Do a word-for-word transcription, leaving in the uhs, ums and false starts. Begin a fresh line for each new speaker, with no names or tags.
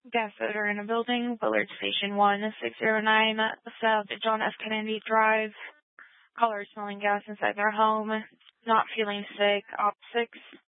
Guests that are in a building, Willard Station one, six oh nine South John F. Kennedy Drive. Caller smelling gas inside their home. Not feeling sick. Op six.